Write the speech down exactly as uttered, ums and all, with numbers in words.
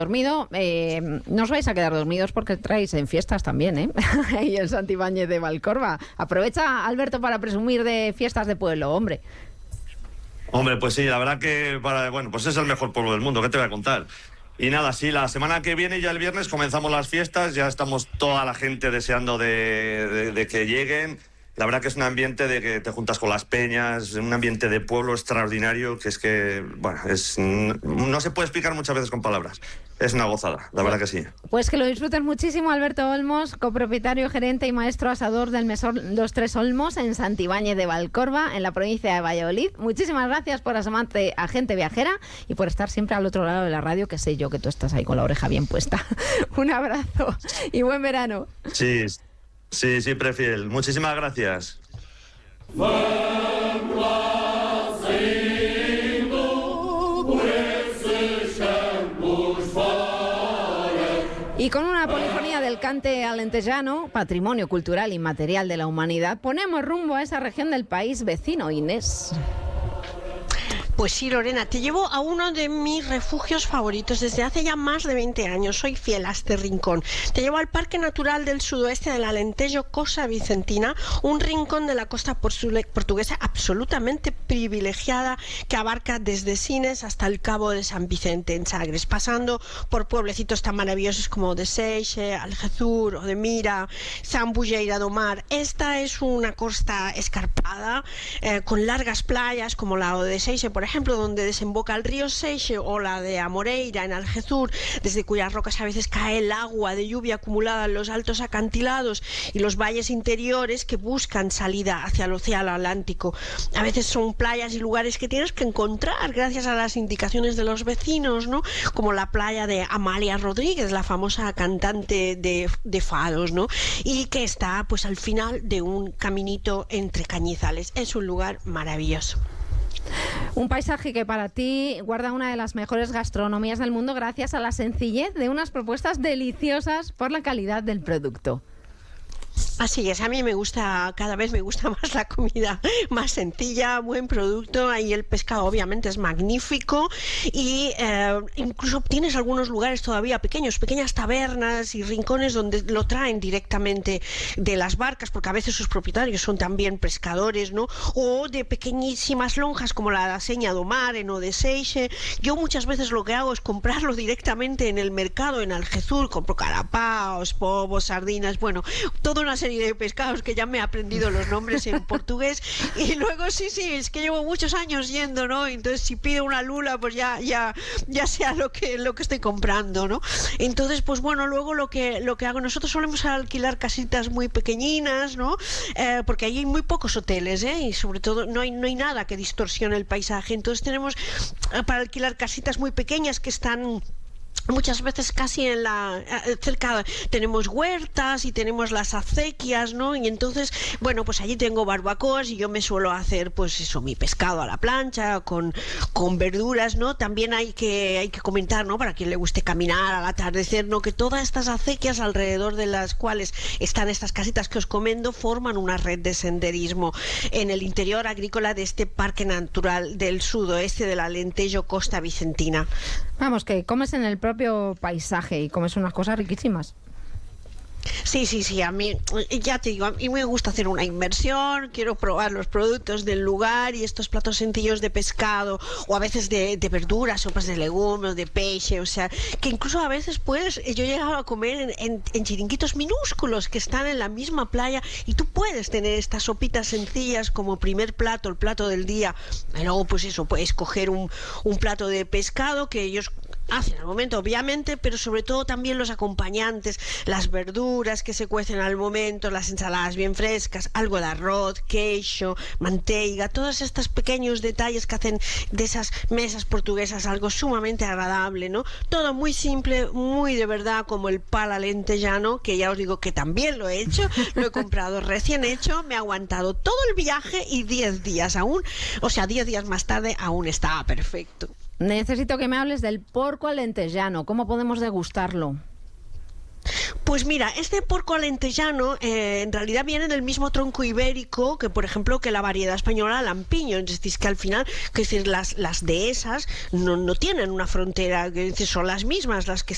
dormido, eh, no os vais a quedar dormidos porque traéis en fiestas también, ¿eh? Ahí en Santibáñez de Valcorba. Aprovecha, Alberto, para presumir de fiestas de pueblo, hombre. Hombre, pues sí, la verdad que para, bueno, pues es el mejor pueblo del mundo, ¿qué te voy a contar? Y nada, sí, la semana que viene, ya el viernes, comenzamos las fiestas, ya estamos toda la gente deseando de, de, de que lleguen. La verdad que es un ambiente de que te juntas con las peñas, un ambiente de pueblo extraordinario, que es que, bueno, es, no se puede explicar muchas veces con palabras. Es una gozada, la verdad que sí. Pues que lo disfruten muchísimo, Alberto Olmos, copropietario, gerente y maestro asador del Mesón Los Tres Olmos en Santibáñez de Valcorba, en la provincia de Valladolid. Muchísimas gracias por asomarte a Gente Viajera y por estar siempre al otro lado de la radio, que sé yo que tú estás ahí con la oreja bien puesta. Un abrazo y buen verano. Sí, sí, siempre fiel. Muchísimas gracias. Y con una polifonía del cante alentejano, patrimonio cultural inmaterial de la humanidad, ponemos rumbo a esa región del país vecino, Inés. Pues sí, Lorena, te llevo a uno de mis refugios favoritos desde hace ya más de veinte años. Soy fiel a este rincón. Te llevo al Parque Natural del Sudoeste del Alentejo, Costa Vicentina, un rincón de la costa portuguesa absolutamente privilegiada que abarca desde Sines hasta el Cabo de San Vicente en Sagres, pasando por pueblecitos tan maravillosos como de Seixe, Algezur o de Mira, Zambujeira do Mar. Esta es una costa escarpada eh, con largas playas como la de Seixe, por ejemplo, donde desemboca el río Seixe, o la de Amoreira en Algezur, desde cuyas rocas a veces cae el agua de lluvia acumulada en los altos acantilados y los valles interiores que buscan salida hacia el océano Atlántico. A veces son playas y lugares que tienes que encontrar gracias a las indicaciones de los vecinos, ¿no? Como la playa de Amalia Rodríguez, la famosa cantante de, de fados, ¿no? Y que está pues al final de un caminito entre cañizales. Es un lugar maravilloso. Un paisaje que para ti guarda una de las mejores gastronomías del mundo gracias a la sencillez de unas propuestas deliciosas por la calidad del producto. Así es, a mí me gusta, cada vez me gusta más la comida más sencilla, buen producto. Ahí el pescado obviamente es magnífico y eh, incluso tienes algunos lugares todavía pequeños, pequeñas tabernas y rincones donde lo traen directamente de las barcas, porque a veces sus propietarios son también pescadores, ¿no? O de pequeñísimas lonjas como la Seña do Mar en Odeseixe. Yo muchas veces lo que hago es comprarlo directamente en el mercado en Algezur, compro carapaos, povos, sardinas, bueno, toda una serie de pescados que ya me he aprendido los nombres en portugués, y luego sí, sí, es que llevo muchos años yendo, ¿no? Entonces si pido una lula, pues ya, ya, ya sea lo que, lo que estoy comprando, ¿no? Entonces, pues bueno, luego lo que, lo que hago, nosotros solemos alquilar casitas muy pequeñinas, ¿no? Eh, porque allí hay muy pocos hoteles, ¿eh? Y sobre todo no hay, no hay nada que distorsione el paisaje. Entonces tenemos eh, para alquilar casitas muy pequeñas que están muchas veces casi en la cerca, tenemos huertas y tenemos las acequias, ¿no? Y entonces, bueno, pues allí tengo barbacoas y yo me suelo hacer, pues eso, mi pescado a la plancha con, con verduras, ¿no? También hay que, hay que comentar, ¿no? Para quien le guste caminar al atardecer, ¿no? Que todas estas acequias alrededor de las cuales están estas casitas que os comento forman una red de senderismo en el interior agrícola de este Parque Natural del Sudoeste del Alentejo, Costa Vicentina. Vamos, que comes en el propio paisaje y comes unas cosas riquísimas. Sí, sí, sí, a mí, ya te digo, a mí me gusta hacer una inmersión, quiero probar los productos del lugar y estos platos sencillos de pescado o a veces de, de verduras, sopas de legumbres, de peixe, o sea, que incluso a veces pues yo he llegado a comer en, en, en chiringuitos minúsculos que están en la misma playa y tú puedes tener estas sopitas sencillas como primer plato, el plato del día, y luego pues eso, puedes coger un, un plato de pescado que ellos hacen al momento obviamente, pero sobre todo también los acompañantes, las verduras que se cuecen al momento, las ensaladas bien frescas, algo de arroz, queixo, manteiga, todos estos pequeños detalles que hacen de esas mesas portuguesas algo sumamente agradable, ¿no? Todo muy simple, muy de verdad, como el pal alentejano, que ya os digo que también lo he hecho, lo he comprado recién hecho, me ha aguantado todo el viaje y diez días aún, o sea, diez días más tarde aún estaba perfecto. Necesito que me hables del porco alentejano. ¿Cómo podemos degustarlo? Pues mira, este porco alentejano eh, en realidad viene del mismo tronco ibérico que, por ejemplo, que la variedad española lampiño. Es decir, que al final, que decir, las, las dehesas no, no tienen una frontera, que decir, son las mismas las que